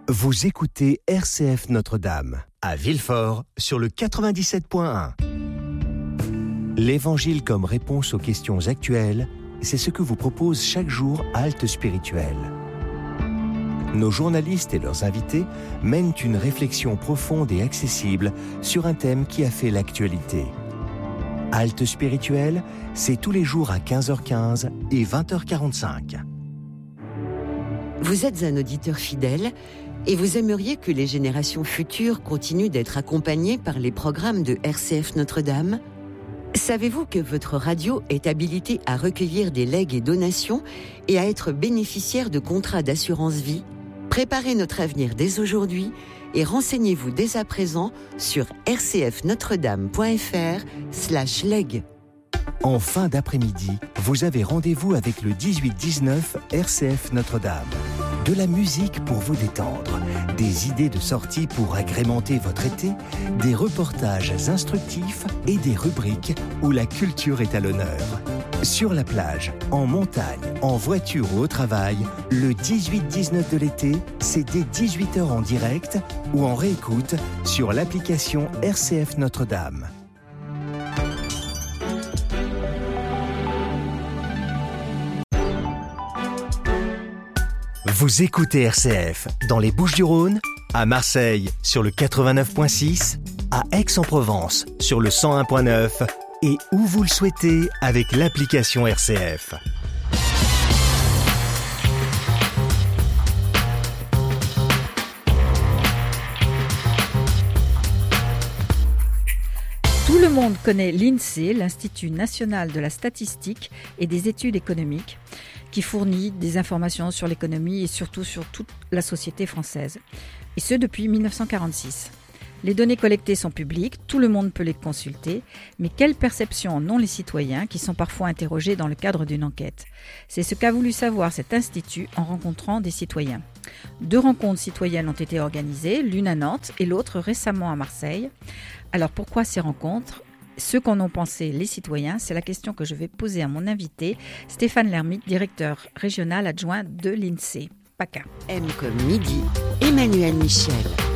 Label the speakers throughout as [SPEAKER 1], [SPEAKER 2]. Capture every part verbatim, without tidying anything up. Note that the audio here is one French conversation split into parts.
[SPEAKER 1] Vous écoutez R C F Notre-Dame, à Villefort, sur le quatre-vingt-dix-sept point un. L'Évangile comme réponse aux questions actuelles, c'est ce que vous propose chaque jour Halte Spirituelle. Nos journalistes et leurs invités mènent une réflexion profonde et accessible sur un thème qui a fait l'actualité. Halte Spirituelle, c'est tous les jours à quinze heures quinze et vingt heures quarante-cinq.
[SPEAKER 2] Vous êtes un auditeur fidèle et vous aimeriez que les générations futures continuent d'être accompagnées par les programmes de R C F Notre-Dame ? Savez-vous que votre radio est habilitée à recueillir des legs et donations et à être bénéficiaire de contrats d'assurance vie ? Préparez notre avenir dès aujourd'hui et renseignez-vous dès à présent sur rcfnotredame.fr slash leg.
[SPEAKER 1] En fin d'après-midi, vous avez rendez-vous avec le dix-huit dix-neuf R C F Notre-Dame. De la musique pour vous détendre, des idées de sortie pour agrémenter votre été, des reportages instructifs et des rubriques où la culture est à l'honneur. Sur la plage, en montagne, en voiture ou au travail, le dix-huit dix-neuf de l'été, c'est dès dix-huit heures en direct ou en réécoute sur l'application R C F Notre-Dame. Vous écoutez R C F dans les Bouches-du-Rhône, à Marseille sur le quatre-vingt-neuf point six, à Aix-en-Provence sur le cent un point neuf et où vous le souhaitez avec l'application R C F.
[SPEAKER 3] Tout le monde connaît l'INSEE, l'Institut national de la statistique et des études économiques, qui fournit des informations sur l'économie et surtout sur toute la société française. Et ce, depuis dix-neuf cent quarante-six. Les données collectées sont publiques, tout le monde peut les consulter, mais quelle perception en ont les citoyens qui sont parfois interrogés dans le cadre d'une enquête ? C'est ce qu'a voulu savoir cet institut en rencontrant des citoyens. Deux rencontres citoyennes ont été organisées, l'une à Nantes et l'autre récemment à Marseille. Alors pourquoi ces rencontres ? Ce qu'en ont pensé les citoyens, c'est la question que je vais poser à mon invité, Stéphane Lermite, directeur régional adjoint de l'INSEE, PACA.
[SPEAKER 2] M comme midi, Emmanuel Michel.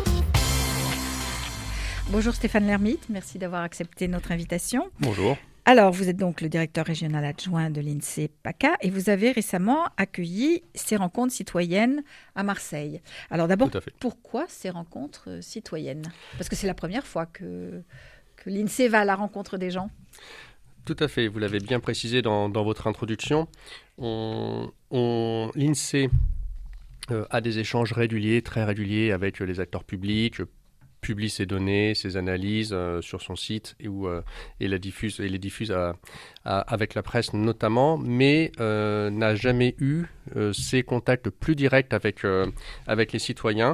[SPEAKER 3] Bonjour Stéphane Lermite, merci d'avoir accepté notre invitation.
[SPEAKER 4] Bonjour.
[SPEAKER 3] Alors, vous êtes donc le directeur régional adjoint de l'INSEE PACA et vous avez récemment accueilli ces rencontres citoyennes à Marseille. Alors d'abord, pourquoi ces rencontres citoyennes ? Parce que c'est la première fois que... que l'INSEE va à la rencontre des gens.
[SPEAKER 4] Tout à fait, vous l'avez bien précisé dans, dans votre introduction. On, on, L'INSEE euh, a des échanges réguliers, très réguliers avec les acteurs publics, publie ses données, ses analyses euh, sur son site et, où, euh, et, la diffuse, et les diffuse à, à, avec la presse notamment, mais euh, n'a jamais eu euh, ces contacts plus directs avec, euh, avec les citoyens.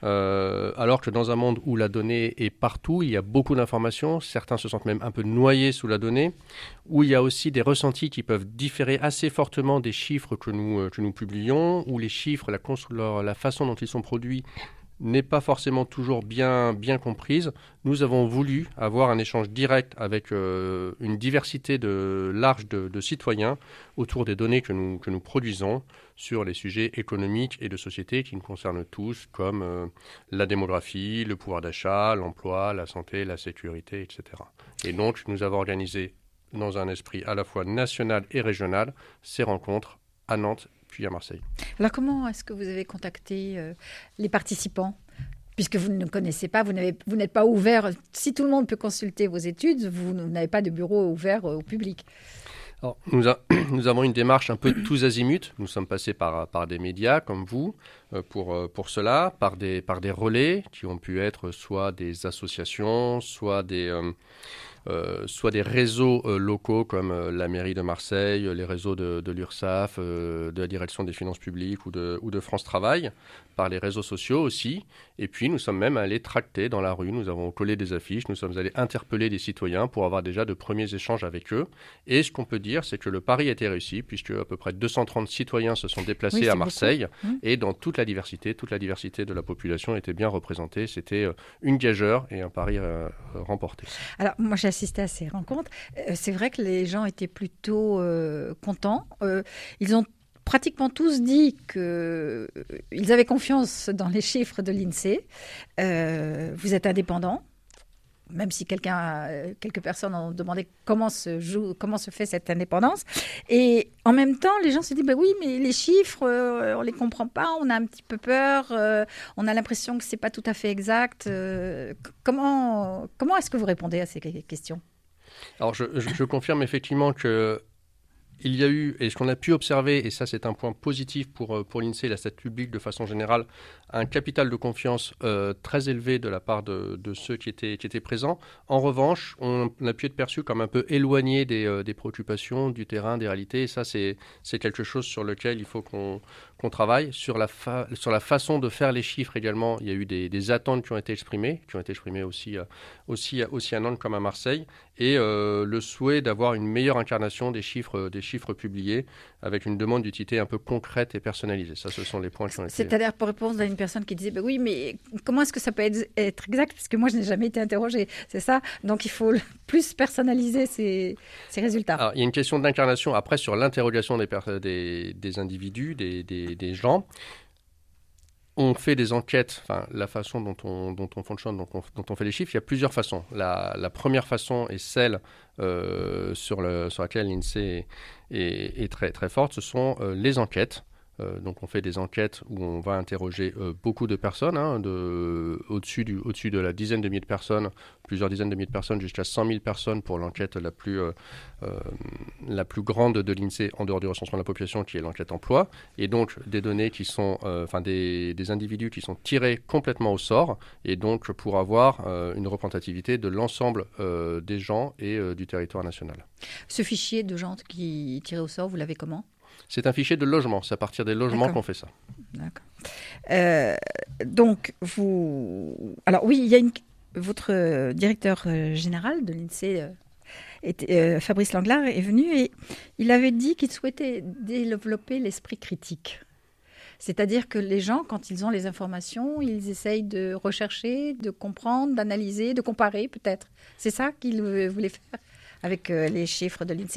[SPEAKER 4] Euh, alors que dans un monde où la donnée est partout, il y a beaucoup d'informations, certains se sentent même un peu noyés sous la donnée, où il y a aussi des ressentis qui peuvent différer assez fortement des chiffres que nous, euh, que nous publions, où les chiffres, la, cons- leur, la façon dont ils sont produits n'est pas forcément toujours bien, bien comprise. Nous avons voulu avoir un échange direct avec euh, une diversité de, large de, de citoyens autour des données que nous, que nous produisons sur les sujets économiques et de société qui nous concernent tous, comme euh, la démographie, le pouvoir d'achat, l'emploi, la santé, la sécurité, et cetera. Et donc, nous avons organisé, dans un esprit à la fois national et régional, ces rencontres à Nantes puis à Marseille.
[SPEAKER 3] Alors, comment est-ce que vous avez contacté euh, les participants ? Puisque vous ne connaissez pas, vous, n'avez, vous n'êtes pas ouvert. Si tout le monde peut consulter vos études, vous n'avez pas de bureau ouvert euh, au public.
[SPEAKER 4] Alors, nous, a, nous avons une démarche un peu tous azimuts. Nous sommes passés par, par des médias comme vous euh, pour, euh, pour cela, par des, par des relais qui ont pu être soit des associations, soit des... Euh, Euh, soit des réseaux euh, locaux comme euh, la mairie de Marseille, les réseaux de, de l'URSSAF, euh, de la direction des finances publiques ou de, ou de France Travail, par les réseaux sociaux aussi. Et puis nous sommes même allés tracter dans la rue, nous avons collé des affiches, nous sommes allés interpeller des citoyens pour avoir déjà de premiers échanges avec eux. Et ce qu'on peut dire, c'est que le pari a été réussi, puisque à peu près deux cent trente citoyens se sont déplacés oui, à Marseille. Mmh. Et dans toute la diversité, toute la diversité de la population était bien représentée. C'était euh, une gageure et un pari euh, remporté.
[SPEAKER 3] Alors moi j'ai assisté à ces rencontres. Euh, c'est vrai que les gens étaient plutôt euh, contents. Euh, ils ont pratiquement tous dit qu'ils avaient confiance dans les chiffres de l'INSEE. Euh, vous êtes indépendant, même si quelqu'un, quelques personnes ont demandé comment se, joue, comment se fait cette indépendance. Et en même temps, les gens se disent bah oui, mais les chiffres, euh, on ne les comprend pas, on a un petit peu peur, euh, on a l'impression que ce n'est pas tout à fait exact. Euh, comment, comment est-ce que vous répondez à ces questions ?
[SPEAKER 4] Alors, je, je, je confirme effectivement que il y a eu, et ce qu'on a pu observer, et ça c'est un point positif pour, pour l'INSEE et la stat publique de façon générale, un capital de confiance euh, très élevé de la part de, de ceux qui étaient, qui étaient présents. En revanche, on a pu être perçu comme un peu éloigné des, euh, des préoccupations, du terrain, des réalités. Et ça, c'est, c'est quelque chose sur lequel il faut qu'on, qu'on travaille. Sur la, fa- sur la façon de faire les chiffres également, il y a eu des, des attentes qui ont été exprimées, qui ont été exprimées aussi, euh, aussi, aussi à Nantes comme à Marseille. Et euh, le souhait d'avoir une meilleure incarnation des chiffres, des chiffres publiés avec une demande d'utilité un peu concrète et personnalisée. Ça, ce sont les points qui ont été...
[SPEAKER 3] C'est-à-dire, pour répondre à une personne qui disait bah oui, mais comment est-ce que ça peut être, être exact ? Parce que moi, je n'ai jamais été interrogée. C'est ça ? Donc, il faut plus personnaliser ces, ces résultats.
[SPEAKER 4] Alors, il y a une question d'incarnation après sur l'interrogation des, des, des individus, des, des, des gens. On fait des enquêtes, enfin la façon dont on, dont on fonctionne, dont on, dont on fait les chiffres, il y a plusieurs façons. La, la première façon est celle euh, sur, le, sur laquelle l'INSEE est, est, est très, très forte, ce sont euh, les enquêtes. Euh, donc on fait des enquêtes où on va interroger euh, beaucoup de personnes, hein, de, au-dessus, du, au-dessus de la dizaine de milliers de personnes, plusieurs dizaines de milliers de personnes, jusqu'à cent mille personnes pour l'enquête la plus, euh, euh, la plus grande de l'INSEE en dehors du recensement de la population, qui est l'enquête emploi. Et donc des données qui sont, euh, enfin des, des individus qui sont tirés complètement au sort, et donc pour avoir euh, une représentativité de l'ensemble euh, des gens et euh, du territoire national.
[SPEAKER 3] Ce fichier de gens qui tirés au sort, vous l'avez comment ?
[SPEAKER 4] C'est un fichier de logement, c'est à partir des logements D'accord. qu'on fait ça.
[SPEAKER 3] D'accord. Euh, donc, vous... Alors oui, il y a une... votre directeur général de l'INSEE, euh, était, euh, Fabrice Langlard, est venu et il avait dit qu'il souhaitait développer l'esprit critique. C'est-à-dire que les gens, quand ils ont les informations, ils essayent de rechercher, de comprendre, d'analyser, de comparer peut-être. C'est ça qu'il voulait faire avec euh, les chiffres de l'INSEE ?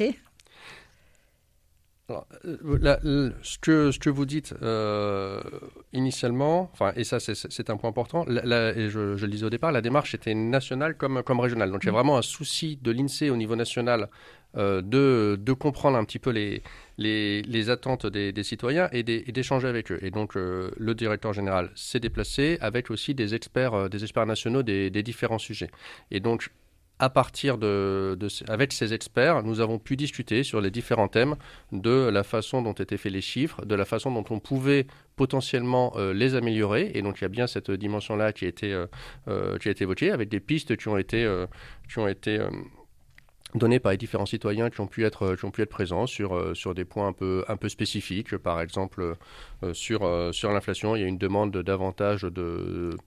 [SPEAKER 4] Alors, la, la, ce, que, ce que vous dites euh, initialement, enfin, et ça c'est, c'est un point important, la, la, et je, je le disais au départ, la démarche était nationale comme, comme régionale. Donc il y a vraiment un souci de l'INSEE au niveau national euh, de, de comprendre un petit peu les, les, les attentes des, des citoyens et, des, et d'échanger avec eux. Et donc euh, le directeur général s'est déplacé avec aussi des experts, euh, des experts nationaux des, des différents sujets. Et donc à partir de, de, avec ces experts, nous avons pu discuter sur les différents thèmes de la façon dont étaient faits les chiffres, de la façon dont on pouvait potentiellement euh, les améliorer. Et donc, il y a bien cette dimension-là qui a été, euh, euh, qui a été évoquée, avec des pistes qui ont été, euh, qui ont été euh, données par les différents citoyens qui ont pu être, qui ont pu être présents sur, euh, sur des points un peu, un peu spécifiques. Par exemple, euh, sur, euh, sur l'inflation, il y a une demande davantage de...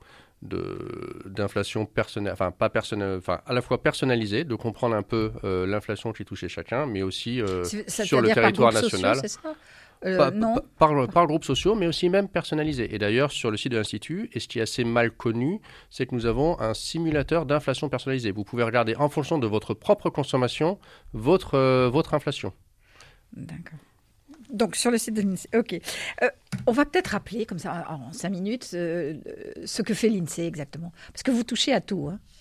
[SPEAKER 4] De, d'inflation personnelle, enfin pas personnelle, enfin à la fois personnalisée, de comprendre un peu euh, l'inflation qui touchait chacun, mais aussi euh, sur le territoire national.
[SPEAKER 3] Sociaux, c'est ça euh,
[SPEAKER 4] par,
[SPEAKER 3] non.
[SPEAKER 4] Par, par, par groupes sociaux, mais aussi même personnalisé. Et d'ailleurs, sur le site de l'Institut, et ce qui est assez mal connu, c'est que nous avons un simulateur d'inflation personnalisée. Vous pouvez regarder en fonction de votre propre consommation, votre, euh, votre inflation.
[SPEAKER 3] D'accord. Donc, sur le site de l'INSEE, OK. Euh, on va peut-être rappeler, comme ça, en cinq minutes, euh, ce que fait l'INSEE exactement. Parce que vous touchez à tout. Hein.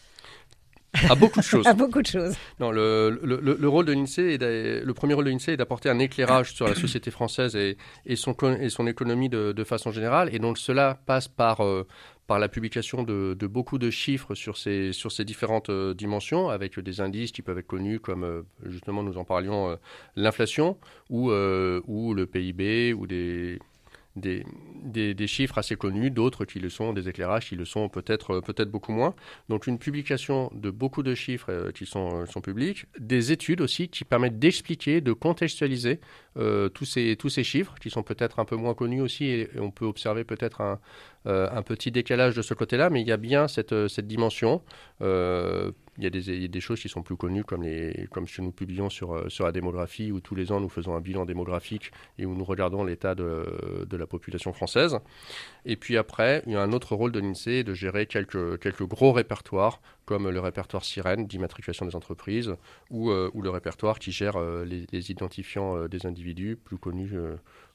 [SPEAKER 4] À beaucoup de choses.
[SPEAKER 3] à beaucoup de choses.
[SPEAKER 4] Non, le, le, le, le rôle de l'INSEE, est le premier rôle de l'INSEE est d'apporter un éclairage sur la société française et, et, son, et son économie de, de façon générale. Et donc, cela passe par... Euh, par la publication de, de beaucoup de chiffres sur ces, sur ces différentes euh, dimensions, avec des indices qui peuvent être connus comme, euh, justement, nous en parlions, euh, l'inflation ou, euh, ou le P I B, ou des, des, des, des chiffres assez connus, d'autres qui le sont, des éclairages qui le sont peut-être, peut-être beaucoup moins. Donc une publication de beaucoup de chiffres euh, qui sont, sont publics, des études aussi qui permettent d'expliquer, de contextualiser euh, tous, ces, tous ces chiffres, qui sont peut-être un peu moins connus aussi, et, et on peut observer peut-être un... Euh, un petit décalage de ce côté-là, mais il y a bien cette, cette dimension. Euh, il, y a des, il y a des choses qui sont plus connues, comme, les, comme ce que nous publions sur, sur la démographie, où tous les ans nous faisons un bilan démographique et où nous regardons l'état de, de la population française. Et puis après, il y a un autre rôle de l'INSEE de gérer quelques, quelques gros répertoires, comme le répertoire Sirène d'immatriculation des entreprises, ou, euh, ou le répertoire qui gère euh, les, les identifiants euh, des individus, plus connus euh,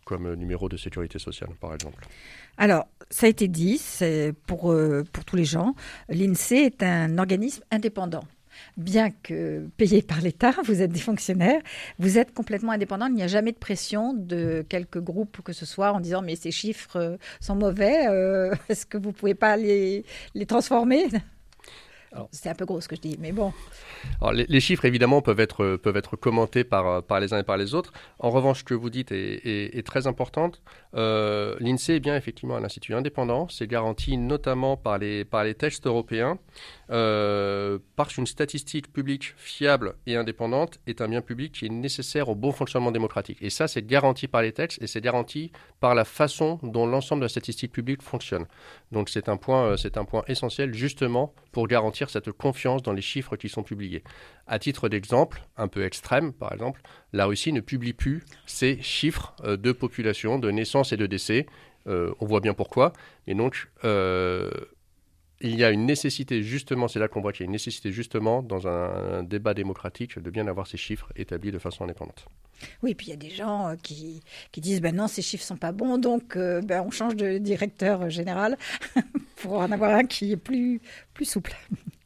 [SPEAKER 4] comme numéro de sécurité sociale, par exemple.
[SPEAKER 3] Alors, ça a été dit, c'est pour, euh, pour tous les gens, l'INSEE est un organisme indépendant. Bien que payé par l'État, vous êtes des fonctionnaires, vous êtes complètement indépendant. Il n'y a jamais de pression de quelques groupes que ce soit en disant « mais ces chiffres sont mauvais, euh, est-ce que vous ne pouvez pas les, les transformer ?» Alors, c'est un peu gros ce que je dis, mais bon.
[SPEAKER 4] Alors, les, les chiffres, évidemment, peuvent être, peuvent être commentés par, par les uns et par les autres. En revanche, ce que vous dites est, est, est très importante. Euh, L'INSEE est bien effectivement un institut indépendant. C'est garanti notamment par les, par les textes européens. Euh, parce qu'une statistique publique fiable et indépendante est un bien public qui est nécessaire au bon fonctionnement démocratique. Et ça, c'est garanti par les textes et c'est garanti par la façon dont l'ensemble de la statistique publique fonctionne. Donc c'est un point, c'est un point essentiel justement pour garantir cette confiance dans les chiffres qui sont publiés. À titre d'exemple, un peu extrême par exemple, la Russie ne publie plus ses chiffres de population, de naissance et de décès. Euh, on voit bien pourquoi. Et donc... Euh, il y a une nécessité justement, c'est là qu'on voit qu'il y a une nécessité justement dans un, un débat démocratique de bien avoir ces chiffres établis de façon indépendante.
[SPEAKER 3] Oui, puis il y a des gens euh, qui, qui disent ben non, ces chiffres sont pas bons, donc euh, ben, on change de directeur général pour en avoir un qui est plus, plus souple.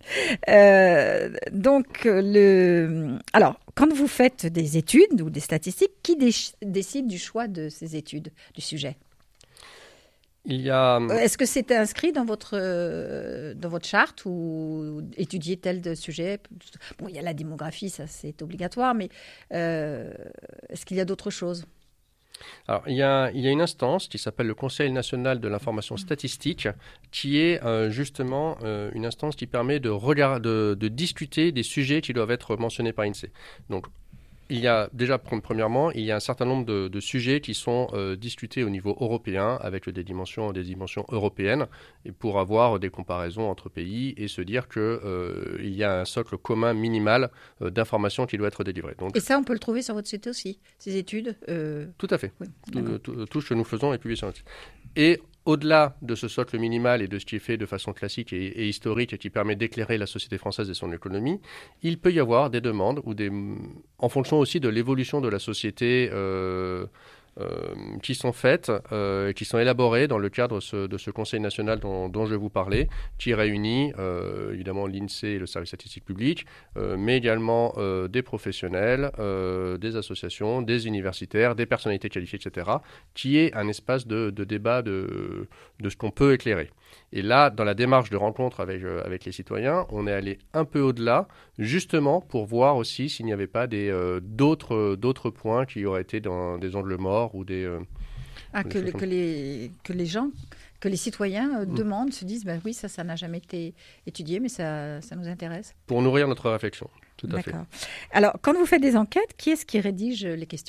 [SPEAKER 3] euh, donc, le... alors, quand vous faites des études ou des statistiques, qui dé- décide du choix de ces études, du sujet ?
[SPEAKER 4] Il y a...
[SPEAKER 3] Est-ce que c'est inscrit dans votre, euh, dans votre charte ou étudier tel de sujet ? Bon, il y a la démographie, ça c'est obligatoire, mais euh, est-ce qu'il y a d'autres choses ?
[SPEAKER 4] Alors, il y, a, il y a une instance qui s'appelle le Conseil national de l'information statistique, qui est euh, justement euh, une instance qui permet de, regard, de, de discuter des sujets qui doivent être mentionnés par l'INSEE. Donc, il y a déjà, premièrement, il y a un certain nombre de, de sujets qui sont euh, discutés au niveau européen avec des dimensions, des dimensions européennes et pour avoir des comparaisons entre pays et se dire qu'il euh, y a un socle commun minimal euh, d'informations qui doit être délivré. Donc,
[SPEAKER 3] et ça, on peut le trouver sur votre site aussi, ces études euh...
[SPEAKER 4] Tout à fait.
[SPEAKER 3] Oui,
[SPEAKER 4] tout, tout, tout ce que nous faisons est publié sur notre site. Et au-delà de ce socle minimal et de ce qui est fait de façon classique et, et historique et qui permet d'éclairer la société française et son économie, il peut y avoir des demandes ou des, en fonction aussi de l'évolution de la société euh, euh, qui sont faites, euh, qui sont élaborées dans le cadre ce, de ce Conseil national dont, dont je vais vous parler, qui réunit euh, évidemment l'INSEE et le service statistique public, euh, mais également euh, des professionnels, euh, des associations, des universitaires, des personnalités qualifiées, et cetera, qui est un espace de, de débat de, de ce qu'on peut éclairer. Et là, dans la démarche de rencontre avec, euh, avec les citoyens, on est allé un peu au-delà, justement pour voir aussi s'il n'y avait pas des, euh, d'autres, euh, d'autres points qui auraient été dans des angles morts ou des... Euh,
[SPEAKER 3] ah, que, les, que, les, que les gens, que les citoyens euh, mmh. demandent, se disent, ben oui, ça, ça n'a jamais été étudié, mais ça, ça nous intéresse.
[SPEAKER 4] Pour nourrir notre réflexion, tout à
[SPEAKER 3] D'accord.
[SPEAKER 4] fait.
[SPEAKER 3] Alors, quand vous faites des enquêtes, qui est-ce qui rédige les questions ?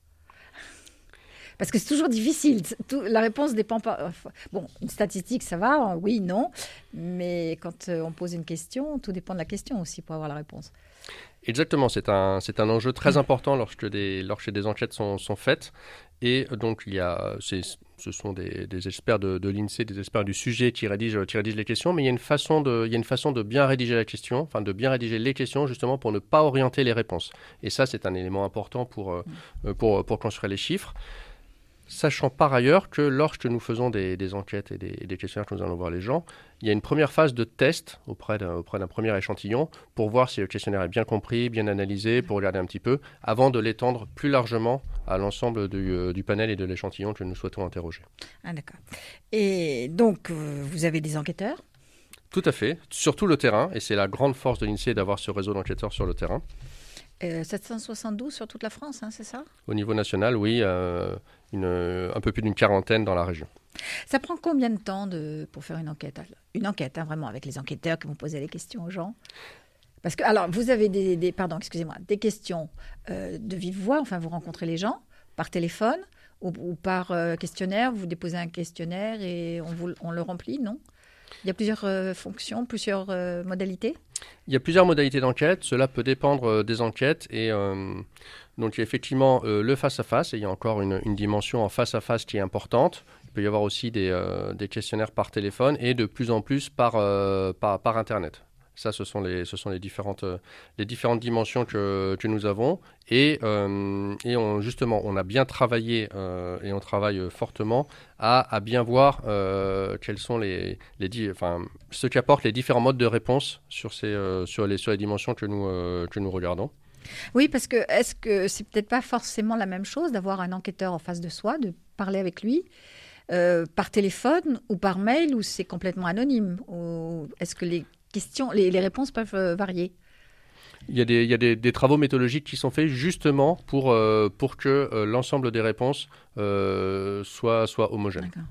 [SPEAKER 3] Parce que c'est toujours difficile. Tout, la réponse dépend pas. Bon, une statistique, ça va, oui, non. Mais quand on pose une question, tout dépend de la question aussi pour avoir la réponse.
[SPEAKER 4] Exactement. C'est un, c'est un enjeu très important lorsque des, lorsque des enquêtes sont, sont faites. Et donc, il y a, c'est, ce sont des, des experts de, de l'INSEE, des experts du sujet qui rédigent, qui rédigent les questions. Mais il y a une façon de, il y a une façon de bien rédiger la question, enfin de bien rédiger les questions, justement pour ne pas orienter les réponses. Et ça, c'est un élément important pour, mmh. pour, pour construire les chiffres. Sachant par ailleurs que lorsque nous faisons des, des enquêtes et des, et des questionnaires que nous allons voir les gens, il y a une première phase de test auprès d'un, auprès d'un premier échantillon pour voir si le questionnaire est bien compris, bien analysé, pour regarder un petit peu, avant de l'étendre plus largement à l'ensemble du, euh, du panel et de l'échantillon que nous souhaitons interroger.
[SPEAKER 3] Ah d'accord. Et donc, euh, vous avez des enquêteurs ?
[SPEAKER 4] Tout à fait, surtout le terrain, et c'est la grande force de l'INSEE d'avoir ce réseau d'enquêteurs sur le terrain.
[SPEAKER 3] Euh, sept cent soixante-douze sur toute la France, hein, c'est ça ?
[SPEAKER 4] Au niveau national, oui, euh, une, un peu plus d'une quarantaine dans la région.
[SPEAKER 3] Ça prend combien de temps de, pour faire une enquête ? Une enquête, hein, vraiment, avec les enquêteurs qui vont poser les questions aux gens ? Parce que, alors, vous avez des, des pardon, excusez-moi, des questions euh, de vive voix, enfin, vous rencontrez les gens par téléphone ou, ou par euh, questionnaire, vous déposez un questionnaire et on, vous, on le remplit, non ? Il y a plusieurs euh, fonctions, plusieurs euh, modalités ?
[SPEAKER 4] Il y a plusieurs modalités d'enquête. Cela peut dépendre euh, des enquêtes. Et euh, donc, il y a effectivement euh, le face-à-face. Et il y a encore une, une dimension en face-à-face qui est importante. Il peut y avoir aussi des, euh, des questionnaires par téléphone et de plus en plus par, euh, par, par Internet. Ça, ce sont les, ce sont les, différentes, les différentes dimensions que, que nous avons. Et, euh, et on, justement, on a bien travaillé euh, et on travaille fortement à, à bien voir euh, quels sont les, les, enfin, ce qu'apportent les différents modes de réponse sur, ces, euh, sur, les, sur les dimensions que nous, euh, que nous regardons.
[SPEAKER 3] Oui, parce que est-ce que c'est peut-être pas forcément la même chose d'avoir un enquêteur en face de soi, de parler avec lui euh, par téléphone ou par mail, ou c'est complètement anonyme, ou est-ce que les questions, les, les réponses peuvent euh, varier?
[SPEAKER 4] Il y a, des, il y a des, des travaux méthodologiques qui sont faits justement pour, euh, pour que euh, l'ensemble des réponses euh, soient, soient homogènes.
[SPEAKER 3] D'accord.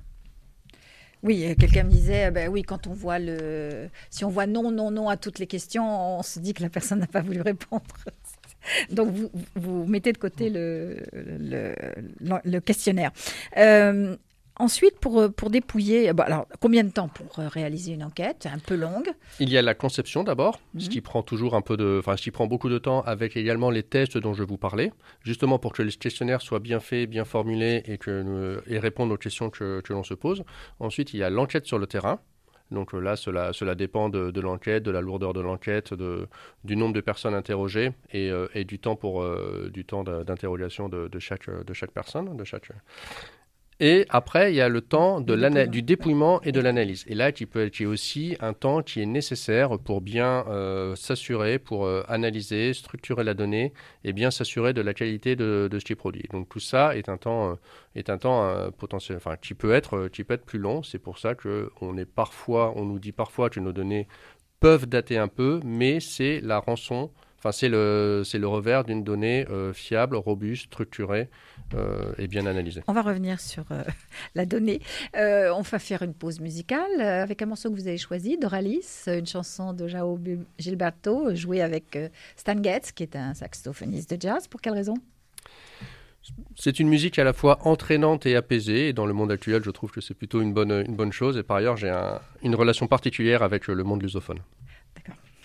[SPEAKER 3] Oui, quelqu'un me disait, ben oui, quand on voit le, si on voit non, non, non à toutes les questions, on se dit que la personne n'a pas voulu répondre. Donc vous, vous mettez de côté le, le, le, le questionnaire. Euh, Ensuite, pour, pour dépouiller, bah alors, combien de temps pour réaliser une enquête? Un peu longue.
[SPEAKER 4] Il y a la conception d'abord,
[SPEAKER 3] mmh.
[SPEAKER 4] ce qui prend toujours un peu de, enfin, ce qui prend beaucoup de temps, avec également les tests dont je vous parlais, justement pour que les questionnaires soient bien faits, bien formulés et, que, et répondent aux questions que, que l'on se pose. Ensuite, il y a l'enquête sur le terrain. Donc là, cela, cela dépend de, de l'enquête, de la lourdeur de l'enquête, de, du nombre de personnes interrogées et, euh, et du temps, pour, euh, du temps d'interrogation de, de, chaque, de chaque personne, de chaque... Et après, il y a le temps de du dépouillement et de l'analyse. Et là, il peut être aussi un temps qui est nécessaire pour bien euh, s'assurer, pour euh, analyser, structurer la donnée et bien s'assurer de la qualité de, de ce qui est produit. Donc tout ça est un temps, euh, est un temps euh, potentiel, enfin qui peut être, qui peut être plus long. C'est pour ça que on est parfois, on nous dit parfois que nos données peuvent dater un peu, mais c'est la rançon. Enfin, c'est le, c'est le revers d'une donnée euh, fiable, robuste, structurée euh, et bien analysée.
[SPEAKER 3] On va revenir sur euh, la donnée. Euh, on va faire une pause musicale euh, avec un morceau que vous avez choisi, Doralis, une chanson de João Gilberto, jouée avec euh, Stan Getz, qui est un saxophoniste de jazz. Pour quelle raison ?
[SPEAKER 4] C'est une musique à la fois entraînante et apaisée. Et dans le monde actuel, je trouve que c'est plutôt une bonne, une bonne chose. Et par ailleurs, j'ai un, une relation particulière avec le monde lusophone.
[SPEAKER 3] D'accord.